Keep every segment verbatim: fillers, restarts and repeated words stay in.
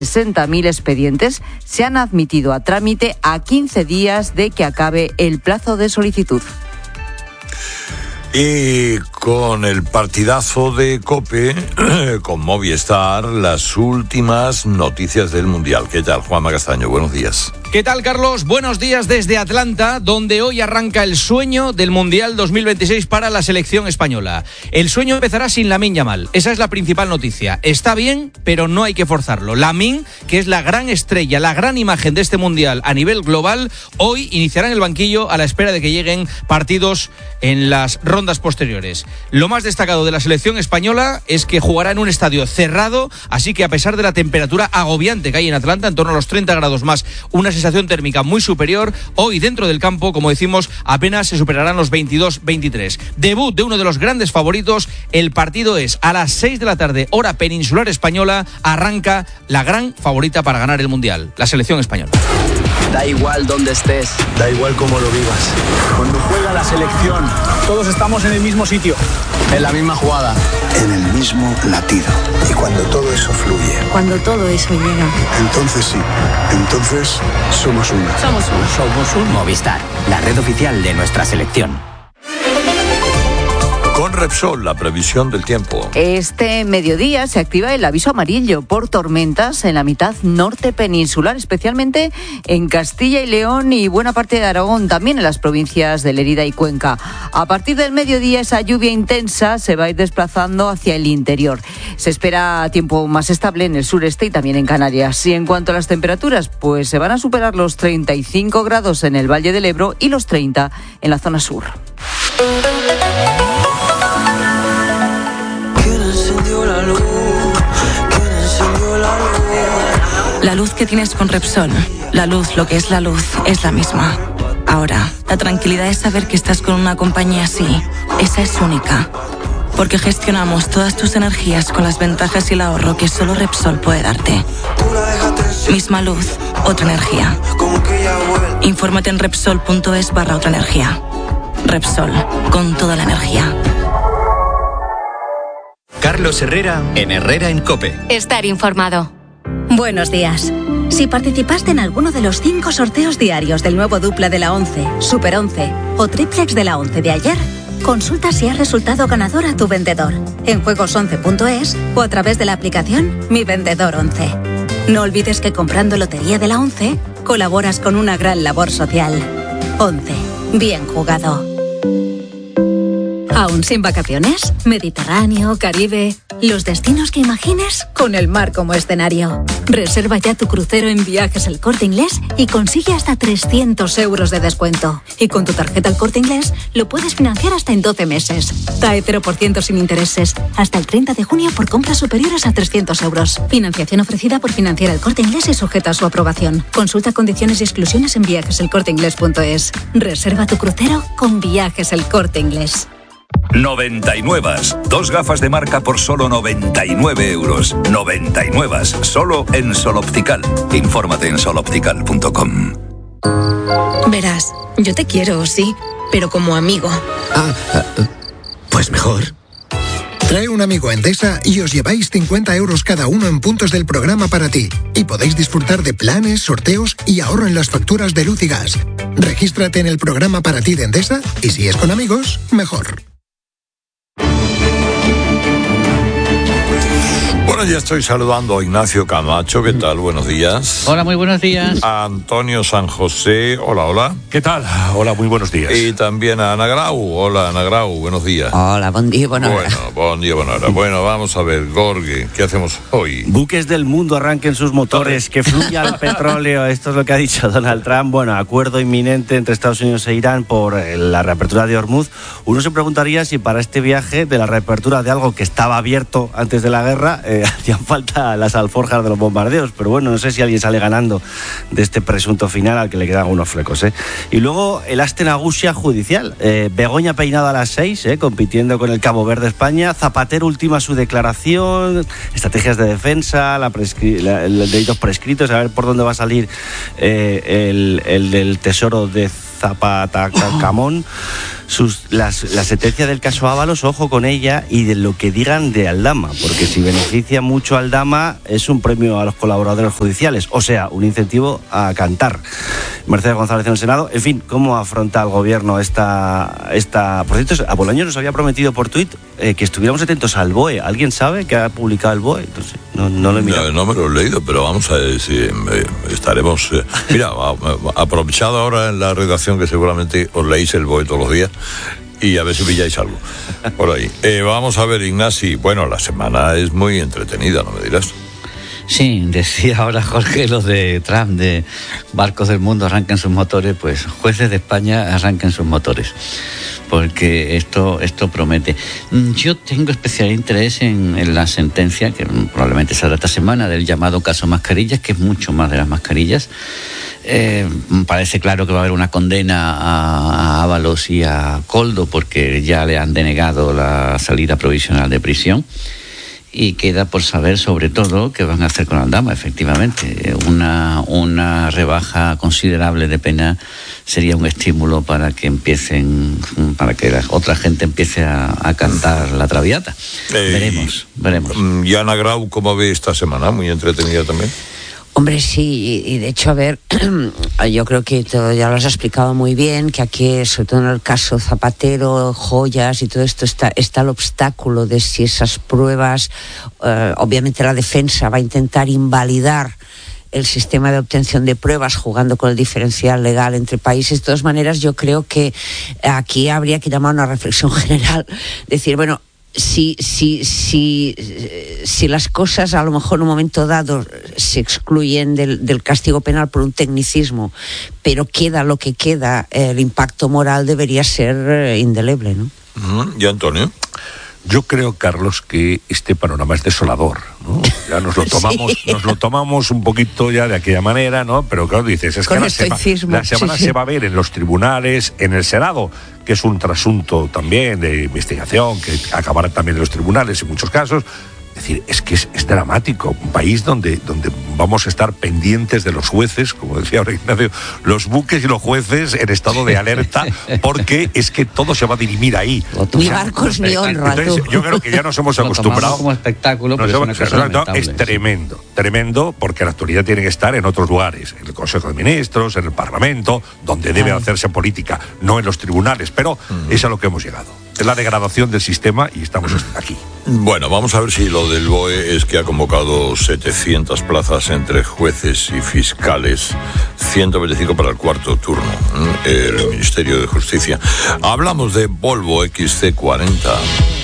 sesenta mil expedientes se han admitido a trámite a quince días de que acabe el plazo de solicitud. Y con el partidazo de COPE, con Movistar, las últimas noticias del Mundial. ¿Qué tal, Juanma Castaño? Buenos días. ¿Qué tal, Carlos? Buenos días desde Atlanta, donde hoy arranca el sueño del Mundial dos mil veintiséis para la selección española. El sueño empezará sin Lamine Yamal. Esa es la principal noticia. Está bien, pero no hay que forzarlo. Lamine, que es la gran estrella, la gran imagen de este Mundial a nivel global, hoy iniciará en el banquillo a la espera de que lleguen partidos en las rondas posteriores. Lo más destacado de la selección española es que jugará en un estadio cerrado, así que a pesar de la temperatura agobiante que hay en Atlanta, en torno a los treinta grados más, una sensación térmica muy superior, hoy dentro del campo, como decimos, apenas se superarán los veintidós veintitrés. Debut de uno de los grandes favoritos. El partido es a las seis de la tarde, hora peninsular española. Arranca la gran favorita para ganar el Mundial, la selección española. Da igual dónde estés, da igual cómo lo vivas. Cuando juega la selección, todos estamos en el mismo sitio, en la misma jugada, en el mismo latido. Y cuando todo eso fluye, cuando todo eso llega, entonces sí, entonces somos uno. Somos uno. Somos un Movistar, la red oficial de nuestra selección. Con Repsol, la previsión del tiempo. Este mediodía se activa el aviso amarillo por tormentas en la mitad norte peninsular, especialmente en Castilla y León y buena parte de Aragón, también en las provincias de Lérida y Cuenca. A partir del mediodía, esa lluvia intensa se va a ir desplazando hacia el interior. Se espera tiempo más estable en el sureste y también en Canarias. Y en cuanto a las temperaturas, pues se van a superar los treinta y cinco grados en el Valle del Ebro y los treinta en la zona sur. La luz que tienes con Repsol, la luz, lo que es la luz, es la misma. Ahora, la tranquilidad es saber que estás con una compañía así. Esa es única. Porque gestionamos todas tus energías con las ventajas y el ahorro que solo Repsol puede darte. Misma luz, otra energía. Infórmate en Repsol.es barra otra energía. Repsol, con toda la energía. Carlos Herrera, en Herrera en COPE. Estar informado. Buenos días. Si participaste en alguno de los cinco sorteos diarios del nuevo Dupla de la once, Super once o Triplex de la once de ayer, consulta si has resultado ganador a tu vendedor en juegos once punto es o a través de la aplicación Mi Vendedor once. No olvides que comprando Lotería de la once colaboras con una gran labor social. once. Bien jugado. ¿Aún sin vacaciones? Mediterráneo, Caribe... Los destinos que imagines con el mar como escenario. Reserva ya tu crucero en Viajes El Corte Inglés y consigue hasta trescientos euros de descuento. Y con tu tarjeta El Corte Inglés lo puedes financiar hasta en doce meses. T A E cero por ciento sin intereses. Hasta el treinta de junio por compras superiores a trescientos euros. Financiación ofrecida por Financiera El Corte Inglés y sujeta a su aprobación. Consulta condiciones y exclusiones en viajes el corte inglés punto es. Reserva tu crucero con Viajes El Corte Inglés. noventa y nueve. Dos gafas de marca por solo noventa y nueve euros. noventa y nueve. Solo en Sol Optical. Infórmate en sol optical punto com. Verás, yo te quiero, sí, pero como amigo. Ah, pues mejor. Trae un amigo a Endesa y os lleváis cincuenta euros cada uno en puntos del programa para ti. Y podéis disfrutar de planes, sorteos y ahorro en las facturas de luz y gas. Regístrate en el programa para ti de Endesa y si es con amigos, mejor. Bueno, ya estoy saludando a Ignacio Camacho. ¿Qué tal? Buenos días. Hola, muy buenos días. A Antonio San José. Hola, hola. ¿Qué tal? Hola, muy buenos días. Y también a Ana Grau. Hola, Ana Grau. Buenos días. Hola, buen día, buena hora. Bueno, buen día, buena hora. Bueno, vamos a ver, Gorge, ¿qué hacemos hoy? Buques del mundo arranquen sus motores, que fluya el petróleo. Esto es lo que ha dicho Donald Trump. Bueno, acuerdo inminente entre Estados Unidos e Irán por la reapertura de Hormuz. Uno se preguntaría si para este viaje de la reapertura de algo que estaba abierto antes de la guerra, eh, hacían falta las alforjas de los bombardeos, pero bueno, no sé si alguien sale ganando de este presunto final al que le quedan unos flecos, ¿eh? Y luego el aste nagusia judicial. Eh, Begoña peinado a las seis, ¿eh? compitiendo con el Cabo Verde España. Zapatero ultima su declaración, estrategias de defensa, la prescri- la, el delitos prescritos, a ver por dónde va a salir eh, el, el del tesoro de Zapatacamón. sus, las, la sentencia del caso Ábalos, ojo con ella y de lo que digan de Aldama, porque si beneficia mucho a Aldama es un premio a los colaboradores judiciales, o sea, un incentivo a cantar. Mercedes González en el Senado. En fin, ¿cómo afronta el gobierno esta... esta... Por cierto, a Bolaños nos había prometido por tuit eh, que estuviéramos atentos al B O E. ¿Alguien sabe que ha publicado el B O E? Entonces, no, no lo he mirado. No, no me lo he leído, pero vamos a ver si eh, estaremos... Eh, mira, aprovechado ahora en la redacción que seguramente os leéis el B O E todos los días y a ver si pilláis algo por ahí. Eh, vamos a ver, Ignasi. Bueno, la semana es muy entretenida, ¿no me dirás? Sí, decía ahora Jorge lo de Trump, de barcos del mundo arranquen sus motores, pues jueces de España arranquen sus motores, porque esto, esto promete. Yo tengo especial interés en, en la sentencia, que probablemente saldrá esta semana, del llamado caso Mascarillas, que es mucho más de las mascarillas. Eh, parece claro que va a haber una condena a, a Ábalos y a Koldo, porque ya le han denegado la salida provisional de prisión. Y queda por saber, sobre todo, qué van a hacer con Aldama, efectivamente. Una, una rebaja considerable de pena sería un estímulo para que empiecen, para que la otra gente empiece a, a cantar la Traviata. Eh, veremos, veremos. ¿Y Ana Grau cómo ve esta semana? Muy entretenida también. Hombre, sí, y de hecho, a ver, yo creo que todo ya lo has explicado muy bien, que aquí, sobre todo en el caso Zapatero, joyas y todo esto, está, está el obstáculo de si esas pruebas, eh, obviamente la defensa va a intentar invalidar el sistema de obtención de pruebas jugando con el diferencial legal entre países. De todas maneras, yo creo que aquí habría que llamar a una reflexión general, decir, bueno, Si, si, si, si las cosas a lo mejor en un momento dado se excluyen del, del castigo penal por un tecnicismo, pero queda lo que queda, el impacto moral debería ser indeleble, ¿no? ¿Y Antonio? Yo creo, Carlos, que este panorama es desolador, ¿no? Ya nos lo tomamos, sí. nos lo tomamos un poquito ya de aquella manera, ¿no? Pero claro, dices, es que la, sema, la semana sí, sí. se va a ver en los tribunales, en el Senado, que es un trasunto también de investigación, que acabará también en los tribunales en muchos casos. Es decir, es que es, es dramático, un país donde, donde vamos a estar pendientes de los jueces, como decía ahora Ignacio, los buques y los jueces en estado de alerta, porque es que todo se va a dirimir ahí. Ni barcos ni honra. Entonces, yo creo que ya nos hemos acostumbrado. Como espectáculo, pero hemos, es, una cosa es tremendo, tremendo, porque la actualidad tiene que estar en otros lugares, en el Consejo de Ministros, en el Parlamento, donde debe hacerse política, no en los tribunales, pero uh-huh. es a lo que hemos llegado. Es la degradación del sistema y estamos aquí. Bueno, vamos a ver si lo del B O E es que ha convocado setecientas plazas entre jueces y fiscales, ciento veinticinco para el cuarto turno, el Ministerio de Justicia. Hablamos de Volvo X C cuarenta.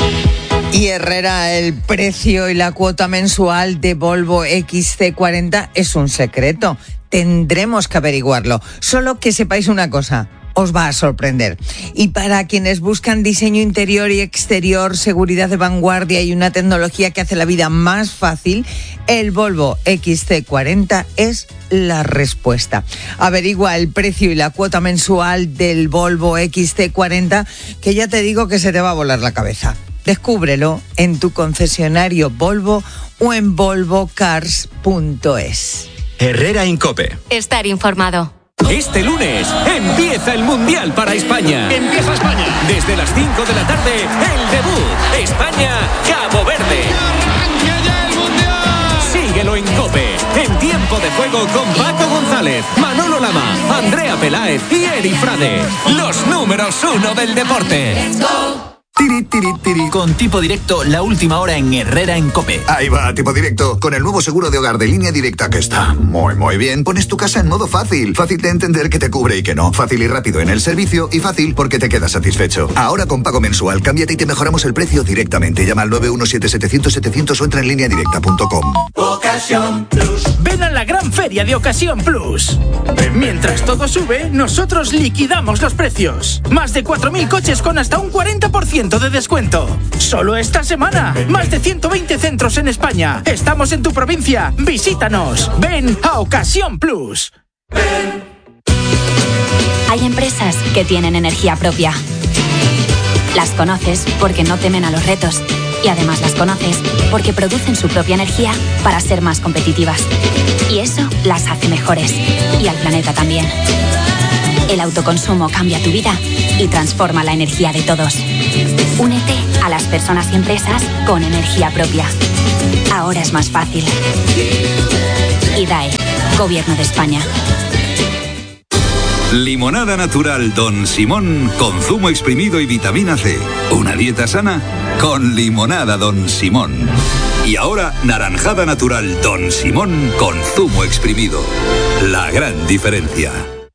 Y Herrera, el precio y la cuota mensual de Volvo X C cuarenta es un secreto. Tendremos que averiguarlo. Solo que sepáis una cosa. Os va a sorprender. Y para quienes buscan diseño interior y exterior, seguridad de vanguardia y una tecnología que hace la vida más fácil, el Volvo X C cuarenta es la respuesta. Averigua el precio y la cuota mensual del Volvo X C cuarenta, que ya te digo que se te va a volar la cabeza. Descúbrelo en tu concesionario Volvo o en volvo cars punto es. Herrera en COPE. Estar informado. Este lunes empieza el Mundial para España. Empieza España. Desde las cinco de la tarde, el debut. España-Cabo Verde. ¡Arranca ya el Mundial! Síguelo en COPE. En tiempo de juego con Paco González, Manolo Lama, Andrea Peláez y Eri Frade. Los números uno del deporte. Let's go. Tiri, tiri, tiri. Con Tipo Directo, la última hora en Herrera en COPE. Ahí va, Tipo Directo, con el nuevo seguro de hogar de Línea Directa, que está muy, muy bien. Pones tu casa en modo fácil. Fácil de entender que te cubre y que no. Fácil y rápido en el servicio y fácil porque te quedas satisfecho. Ahora con pago mensual, cámbiate y te mejoramos el precio directamente. Llama al nueve uno siete setecientos setecientos o entra en línea directa punto com. Ocasión Plus. Ven a la gran feria de Ocasión Plus. Mientras todo sube, nosotros liquidamos los precios. Más de cuatro mil coches con hasta un cuarenta por ciento de descuento. Solo esta semana. Más de ciento veinte centros en España. Estamos en tu provincia. Visítanos. Ven a Ocasión Plus. Ven. Hay empresas que tienen energía propia. Las conoces porque no temen a los retos. Y además las conoces porque producen su propia energía para ser más competitivas. Y eso las hace mejores. Y al planeta también. El autoconsumo cambia tu vida y transforma la energía de todos. Únete a las personas y empresas con energía propia. Ahora es más fácil. I D A E, Gobierno de España. Limonada natural Don Simón con zumo exprimido y vitamina C. Una dieta sana con limonada Don Simón. Y ahora naranjada natural Don Simón con zumo exprimido. La gran diferencia.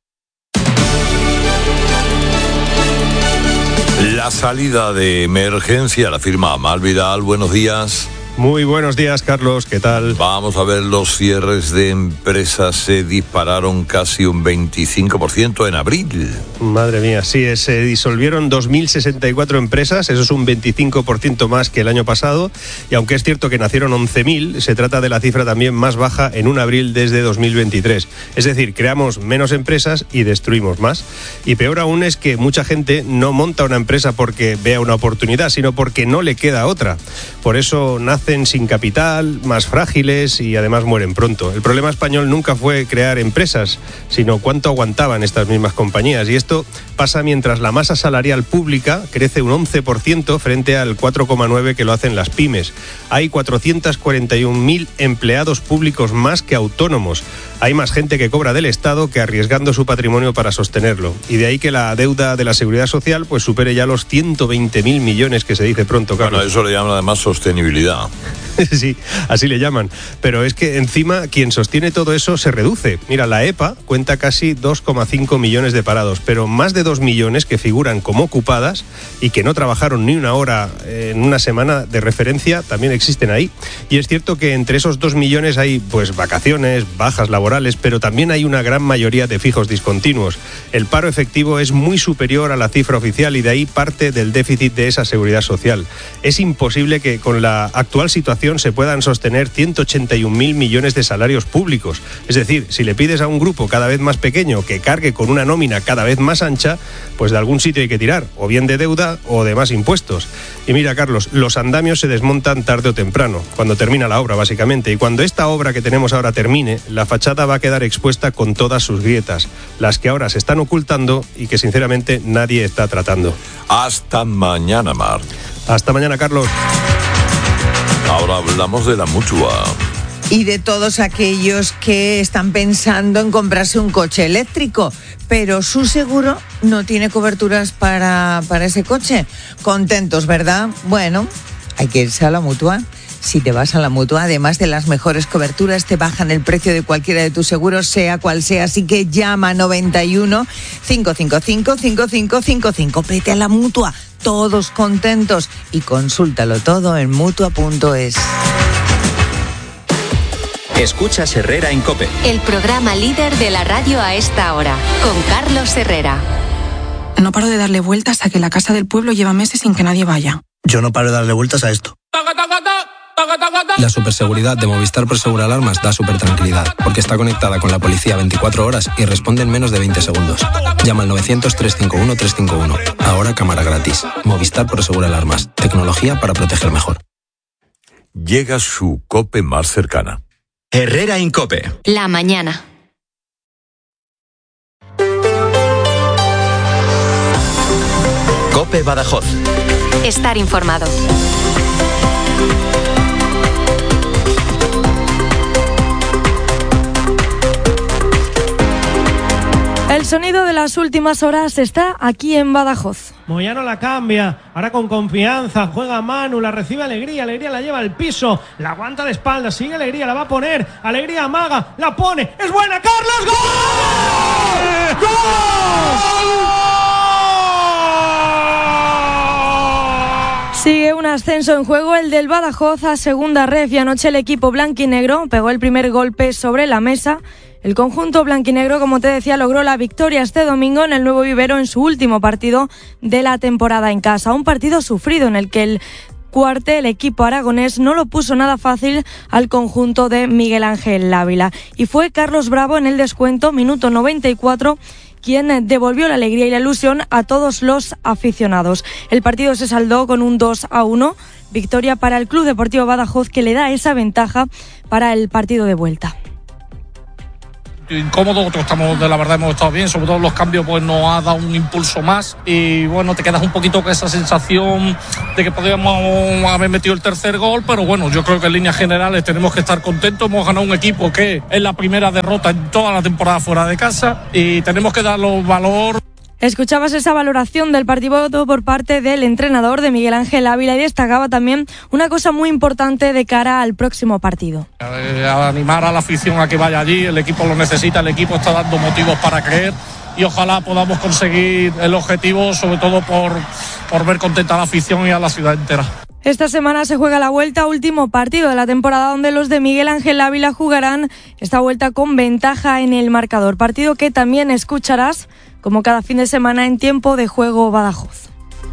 La salida de emergencia la firma Amal Vidal. Buenos días. Muy buenos días, Carlos, ¿qué tal? Vamos a ver, los cierres de empresas se dispararon casi un veinticinco por ciento en abril. Madre mía, sí, se disolvieron dos mil sesenta y cuatro empresas, eso es un veinticinco por ciento más que el año pasado, y aunque es cierto que nacieron once mil, se trata de la cifra también más baja en un abril desde dos mil veintitrés. Es decir, creamos menos empresas y destruimos más. Y peor aún es que mucha gente no monta una empresa porque vea una oportunidad, sino porque no le queda otra. Por eso nace sin capital, más frágiles y además mueren pronto. El problema español nunca fue crear empresas, sino cuánto aguantaban estas mismas compañías. Y esto pasa mientras la masa salarial pública crece un once por ciento frente al cuatro coma nueve por ciento que lo hacen las pymes. Hay cuatrocientos cuarenta y un mil empleados públicos más que autónomos. Hay más gente que cobra del Estado que arriesgando su patrimonio para sostenerlo. Y de ahí que la deuda de la Seguridad Social pues supere ya los ciento veinte mil millones que se dice pronto, Carlos. Bueno, eso le llaman además sostenibilidad. Sí, así le llaman. Pero es que encima quien sostiene todo eso se reduce. Mira, la E P A cuenta casi dos coma cinco millones de parados, pero más de dos millones que figuran como ocupadas y que no trabajaron ni una hora en una semana de referencia también existen ahí. Y es cierto que entre esos dos millones hay pues vacaciones, bajas laborales, pero también hay una gran mayoría de fijos discontinuos. El paro efectivo es muy superior a la cifra oficial y de ahí parte del déficit de esa seguridad social. Es imposible que con la actual situación se puedan sostener ciento ochenta y un mil millones de salarios públicos. Es decir, si le pides a un grupo cada vez más pequeño que cargue con una nómina cada vez más ancha, pues de algún sitio hay que tirar, o bien de deuda o de más impuestos. Y mira, Carlos, los andamios se desmontan tarde o temprano, cuando termina la obra, básicamente. Y cuando esta obra que tenemos ahora termine, la fachada va a quedar expuesta con todas sus grietas, las que ahora se están ocultando y que sinceramente nadie está tratando. Hasta mañana, Mar. Hasta mañana, Carlos. Ahora hablamos de la Mutua. Y de todos aquellos que están pensando en comprarse un coche eléctrico, pero su seguro no tiene coberturas para, para ese coche. Contentos, ¿verdad? Bueno, hay que irse a la Mutua. Si te vas a la Mutua, además de las mejores coberturas, te bajan el precio de cualquiera de tus seguros, sea cual sea. Así que llama noventa y uno, cinco cinco cinco, cinco cinco cinco cinco. Vete a la Mutua, todos contentos. Y consúltalo todo en mutua punto es. Escuchas Herrera en COPE. El programa líder de la radio a esta hora, con Carlos Herrera. No paro de darle vueltas a que la casa del pueblo lleva meses sin que nadie vaya. Yo no paro de darle vueltas a esto. La superseguridad de Movistar Prosegur Alarmas da super tranquilidad, porque está conectada con la policía veinticuatro horas y responde en menos de veinte segundos. Llama al novecientos, trescientos cincuenta y uno, trescientos cincuenta y uno. Ahora cámara gratis. Movistar Prosegur Alarmas. Tecnología para proteger mejor. Llega su COPE más cercana. Herrera en COPE. La mañana. COPE Badajoz. Estar informado. El sonido de las últimas horas está aquí en Badajoz. Moyano la cambia, ahora con confianza, juega Manu, la recibe Alegría, Alegría la lleva al piso, la aguanta de espalda, sigue Alegría, la va a poner, Alegría amaga, la pone, es buena, Carlos, ¡gol! ¡Gol! Sigue un ascenso en juego, el del Badajoz a segunda ref, y anoche el equipo blanquinegro pegó el primer golpe sobre la mesa. El conjunto blanquinegro, como te decía, logró la victoria este domingo en el Nuevo Vivero en su último partido de la temporada en casa. Un partido sufrido en el que el cuartel, el equipo aragonés, no lo puso nada fácil al conjunto de Miguel Ángel Lávila. Y fue Carlos Bravo en el descuento, minuto noventa y cuatro, quien devolvió la alegría y la ilusión a todos los aficionados. El partido se saldó con un dos a uno, victoria para el Club Deportivo Badajoz, que le da esa ventaja para el partido de vuelta. incómodo, otros estamos, de la verdad hemos estado bien, sobre todo los cambios pues nos ha dado un impulso más y bueno, te quedas un poquito con esa sensación de que podríamos haber metido el tercer gol, pero bueno, yo creo que en líneas generales tenemos que estar contentos, hemos ganado un equipo que es la primera derrota en toda la temporada fuera de casa y tenemos que darle valor. Escuchabas esa valoración del partido por parte del entrenador de Miguel Ángel Ávila y destacaba también una cosa muy importante de cara al próximo partido. Eh, a animar a la afición a que vaya allí, el equipo lo necesita, el equipo está dando motivos para creer y ojalá podamos conseguir el objetivo, sobre todo por, por ver contenta a la afición y a la ciudad entera. Esta semana se juega la vuelta, último partido de la temporada donde los de Miguel Ángel Ávila jugarán esta vuelta con ventaja en el marcador. Partido que también escucharás como cada fin de semana en Tiempo de Juego Badajoz.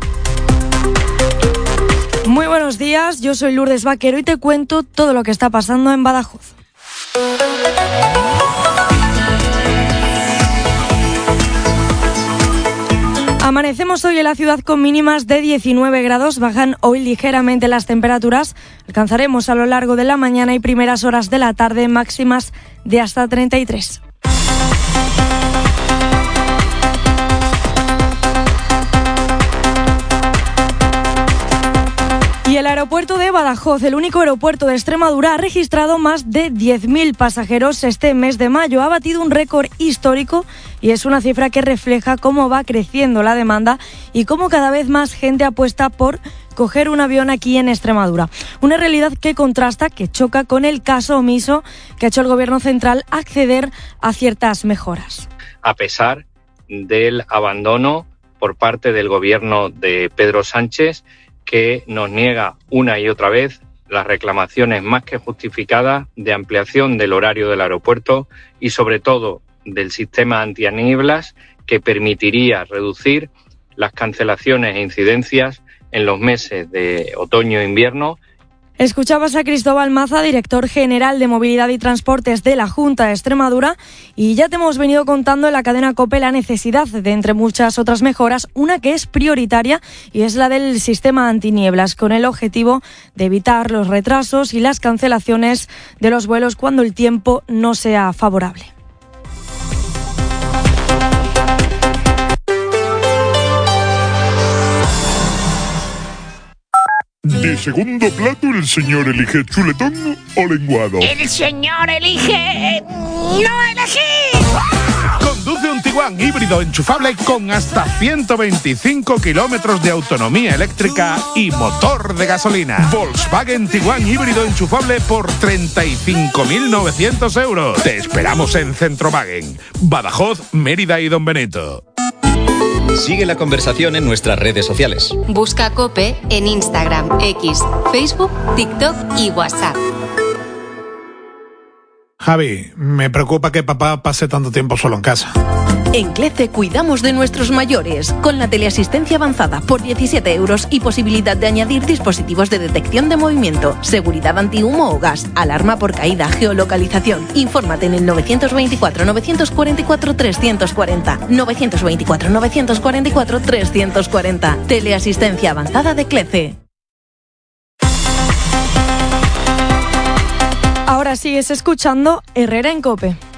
Muy buenos días, yo soy Lourdes Vaquero y te cuento todo lo que está pasando en Badajoz. Amanecemos hoy en la ciudad con mínimas de diecinueve grados, bajan hoy ligeramente las temperaturas, alcanzaremos a lo largo de la mañana y primeras horas de la tarde máximas de hasta treinta y tres. Y el aeropuerto de Badajoz, el único aeropuerto de Extremadura, ha registrado más de diez mil pasajeros este mes de mayo. Ha batido un récord histórico y es una cifra que refleja cómo va creciendo la demanda y cómo cada vez más gente apuesta por coger un avión aquí en Extremadura. Una realidad que contrasta, que choca con el caso omiso que ha hecho el Gobierno central acceder a ciertas mejoras. A pesar del abandono por parte del Gobierno de Pedro Sánchez, que nos niega una y otra vez las reclamaciones más que justificadas de ampliación del horario del aeropuerto y sobre todo del sistema antinieblas que permitiría reducir las cancelaciones e incidencias en los meses de otoño e invierno. Escuchabas a Cristóbal Maza, director general de Movilidad y Transportes de la Junta de Extremadura, y ya te hemos venido contando en la cadena COPE la necesidad de, entre muchas otras mejoras, una que es prioritaria y es la del sistema antinieblas, con el objetivo de evitar los retrasos y las cancelaciones de los vuelos cuando el tiempo no sea favorable. De segundo plato, el señor elige chuletón o lenguado. El señor elige... ¡no elegir! Conduce un Tiguan híbrido enchufable con hasta ciento veinticinco kilómetros de autonomía eléctrica y motor de gasolina. Volkswagen Tiguan híbrido enchufable por treinta y cinco mil novecientos euros. Te esperamos en Centrowagen, Badajoz, Mérida y Don Benito. Sigue la conversación en nuestras redes sociales. Busca COPE en Instagram, X, Facebook, TikTok y WhatsApp. Javi, me preocupa que papá pase tanto tiempo solo en casa. En CLECE cuidamos de nuestros mayores, con la teleasistencia avanzada por diecisiete euros y posibilidad de añadir dispositivos de detección de movimiento, seguridad antihumo o gas, alarma por caída, geolocalización. Infórmate en el novecientos veinticuatro, novecientos cuarenta y cuatro, trescientos cuarenta. novecientos veinticuatro, novecientos cuarenta y cuatro, trescientos cuarenta. Teleasistencia avanzada de CLECE. Ahora sigues escuchando Herrera en COPE.